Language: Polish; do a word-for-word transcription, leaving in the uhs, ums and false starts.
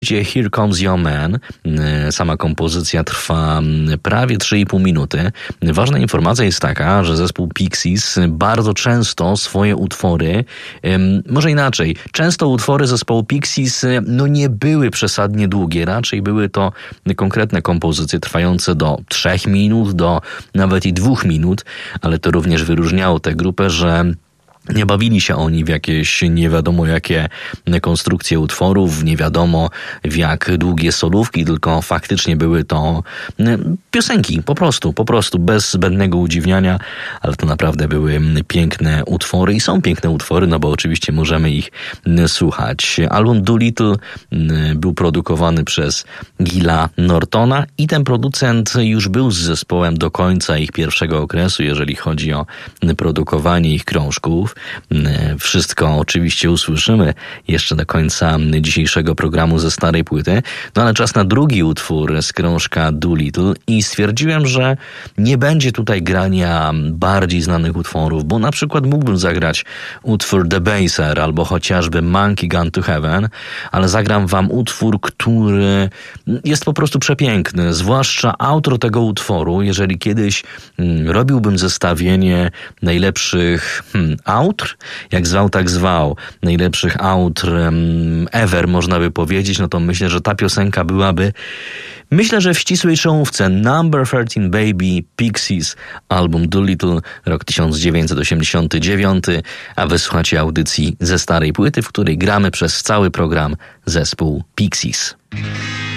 płycie Here Comes Your Man. Sama kompozycja trwa prawie trzy i pół minuty. Ważna informacja jest taka, że zespół Pixies bardzo często swoje utwory, może inaczej, często utwory zespołu Pixies no nie były przesadnie długie, raczej były to konkretne kompozycje trwające do trzech minut, do nawet i dwóch minut, ale to również wyróżniało tę grupę, że nie bawili się oni w jakieś nie wiadomo jakie konstrukcje utworów, nie wiadomo w jak długie solówki, tylko faktycznie były to piosenki, po prostu, po prostu, bez zbędnego udziwniania, ale to naprawdę były piękne utwory i są piękne utwory, no bo oczywiście możemy ich słuchać. Album Doolittle był produkowany przez Gilla Nortona i ten producent już był z zespołem do końca ich pierwszego okresu, jeżeli chodzi o produkowanie ich krążków. Wszystko oczywiście usłyszymy jeszcze do końca dzisiejszego programu ze starej płyty, no ale czas na drugi utwór z krążka Doolittle i stwierdziłem, że nie będzie tutaj grania bardziej znanych utworów, bo na przykład mógłbym zagrać utwór The Baser albo chociażby Monkey Gone to Heaven, ale zagram wam utwór, który jest po prostu przepiękny, zwłaszcza autor tego utworu, jeżeli kiedyś robiłbym zestawienie najlepszych hmm, autr, jak zwał, tak zwał, najlepszych autr ever, można by powiedzieć, no to myślę, że ta piosenka byłaby, myślę, że w ścisłej czołówce. Number thirteen Baby, Pixies, album Doolittle, rok tysiąc dziewięćset osiemdziesiąty dziewiąty, a wysłuchacie audycji ze starej płyty, w której gramy przez cały program zespół Pixies.